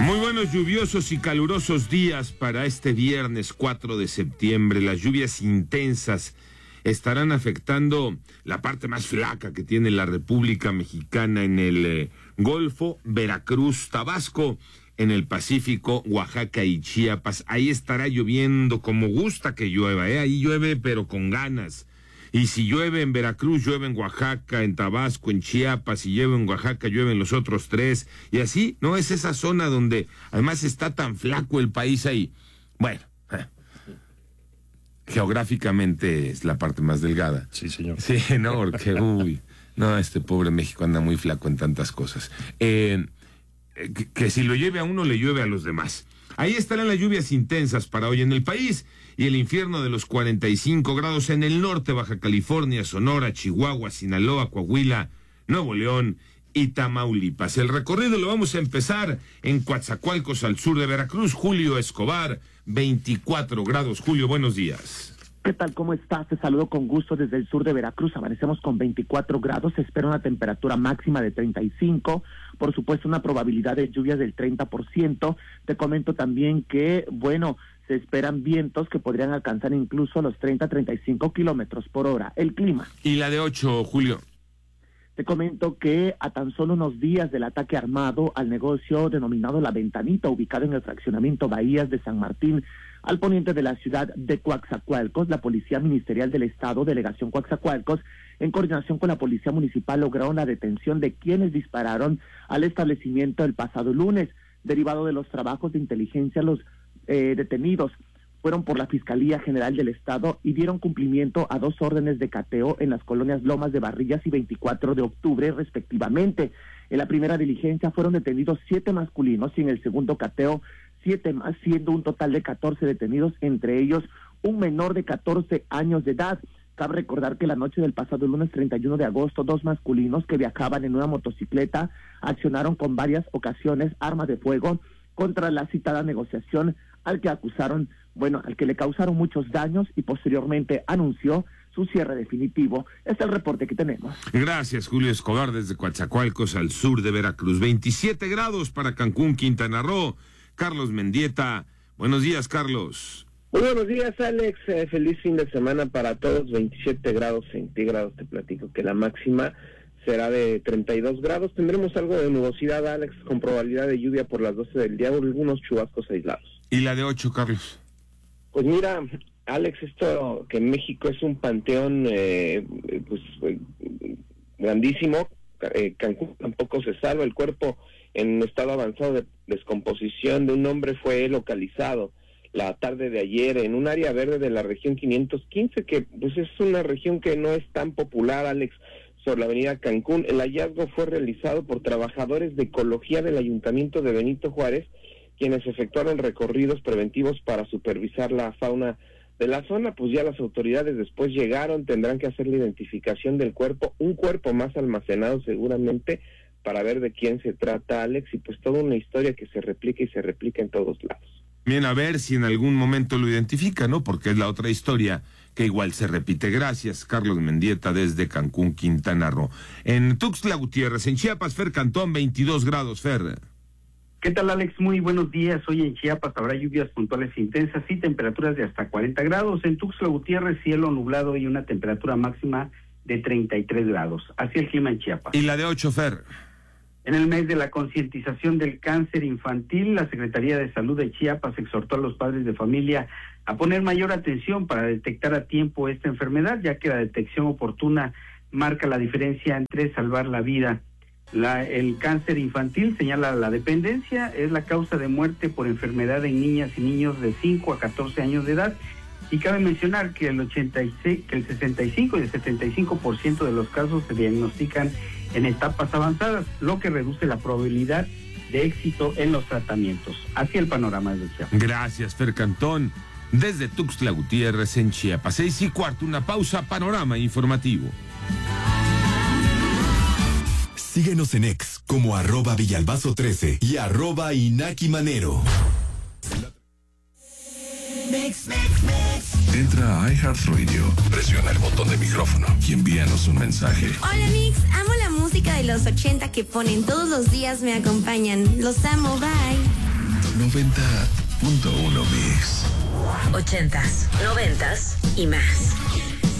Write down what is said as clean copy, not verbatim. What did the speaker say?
Muy buenos, lluviosos y calurosos días para este viernes 4 de septiembre. Las lluvias intensas estarán afectando la parte más flaca que tiene la República Mexicana en el Golfo, Veracruz, Tabasco, en el Pacífico, Oaxaca y Chiapas. Ahí estará lloviendo como gusta que llueva, ahí llueve pero con ganas. Y si llueve en Veracruz, llueve en Oaxaca, en Tabasco, en Chiapas, si llueve en Oaxaca, llueve en los otros tres. Y así, ¿no? Es esa zona donde además está tan flaco el país ahí. Bueno, geográficamente es la parte más delgada. Sí, señor. Sí, no, porque, no, este pobre México anda muy flaco en tantas cosas. Que si lo llueve a uno, le llueve a los demás. Ahí estarán las lluvias intensas para hoy en el país y el infierno de los 45 grados en el norte, Baja California, Sonora, Chihuahua, Sinaloa, Coahuila, Nuevo León y Tamaulipas. El recorrido lo vamos a empezar en Coatzacoalcos, al sur de Veracruz. Julio Escobar, 24 grados. Julio, buenos días. ¿Qué tal? ¿Cómo estás? Te saludo con gusto desde el sur de Veracruz. Amanecemos con 24 grados. Se espera una temperatura máxima de 35. Por supuesto, una probabilidad de lluvias del 30%. Te comento también que, se esperan vientos que podrían alcanzar incluso los 30-35 kilómetros por hora. El clima. ¿Y la de 8, Julio? Te comento que a tan solo unos días del ataque armado al negocio denominado La Ventanita, ubicado en el fraccionamiento Bahías de San Martín, al poniente de la ciudad de Coatzacoalcos, la Policía Ministerial del Estado, Delegación Coatzacoalcos, en coordinación con la Policía Municipal, lograron la detención de quienes dispararon al establecimiento el pasado lunes. Derivado de los trabajos de inteligencia, los detenidos fueron por la Fiscalía General del Estado y dieron cumplimiento a 2 órdenes de cateo en las colonias Lomas de Barrillas y 24 de octubre, respectivamente. En la primera diligencia fueron detenidos 7 masculinos y en el segundo cateo 7 más, siendo un total de 14 detenidos, entre ellos un menor de 14 años de edad. Cabe recordar que la noche del pasado lunes 31 de agosto, 2 masculinos que viajaban en una motocicleta accionaron con varias ocasiones armas de fuego contra la citada negociación, al que le causaron muchos daños y posteriormente anunció su cierre definitivo. Es el reporte que tenemos. Gracias, Julio Escobar, desde Coatzacoalcos, al sur de Veracruz. 27 grados para Cancún, Quintana Roo. Carlos Mendieta. Buenos días, Carlos. Muy buenos días, Alex. Feliz fin de semana para todos. 27 grados centígrados. Te platico que la máxima será de 32 grados. Tendremos algo de nubosidad, Alex, con probabilidad de lluvia por las 12 del día, algunos chubascos aislados. ¿Y la de 8, Carlos? Pues mira, Alex, esto que México es un panteón grandísimo. Cancún tampoco se salva. El cuerpo en estado avanzado de descomposición de un hombre fue localizado la tarde de ayer en un área verde de la región 515, que pues es una región que no es tan popular, Alex, sobre la avenida Cancún. El hallazgo fue realizado por trabajadores de ecología del Ayuntamiento de Benito Juárez, quienes efectuaron recorridos preventivos para supervisar la fauna de la zona. Pues ya las autoridades después llegaron, tendrán que hacer la identificación del cuerpo, un cuerpo más almacenado seguramente, para ver de quién se trata, Alex, y pues toda una historia que se replica y se replica en todos lados. Bien, a ver si en algún momento lo identifica, ¿no? Porque es la otra historia que igual se repite. Gracias, Carlos Mendieta, desde Cancún, Quintana Roo. En Tuxtla Gutiérrez, en Chiapas, Fer Cantón, 22 grados, Fer. ¿Qué tal, Alex? Muy buenos días. Hoy en Chiapas habrá lluvias puntuales intensas y temperaturas de hasta 40 grados. En Tuxtla Gutiérrez, cielo nublado y una temperatura máxima de 33 grados. Así el clima en Chiapas. ¿Y la de 8, Fer? En el mes de la concientización del cáncer infantil, la Secretaría de Salud de Chiapas exhortó a los padres de familia a poner mayor atención para detectar a tiempo esta enfermedad, ya que la detección oportuna marca la diferencia entre salvar la vida. El cáncer infantil, señala la dependencia, es la causa de muerte por enfermedad en niñas y niños de 5 a 14 años de edad. Y cabe mencionar que el 65 y el 75% de los casos se diagnostican en etapas avanzadas, lo que reduce la probabilidad de éxito en los tratamientos. Así el panorama de Chiapas. Gracias, Fer Cantón, desde Tuxtla Gutiérrez, en Chiapas. 6:15, una pausa, panorama informativo. Síguenos en X como @Villalbazo13 y @InakiManero. Entra a iHeartRadio, presiona el botón de micrófono y envíanos un mensaje. Hola Mix, amo la música de los 80 que ponen todos los días, me acompañan. Los amo, bye. 90.1 Mix. 80s, 90s y más.